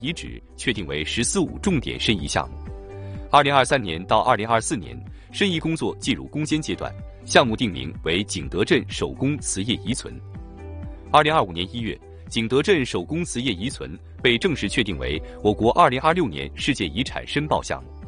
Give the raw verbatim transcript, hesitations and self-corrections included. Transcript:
遗址确定为“十四五”重点申遗项目。二零二三年到二零二四年，申遗工作进入攻坚阶段，项目定名为景德镇手工瓷业遗存。二零二五年一月，景德镇手工瓷业遗存被正式确定为我国二零二六年世界遗产申报项目。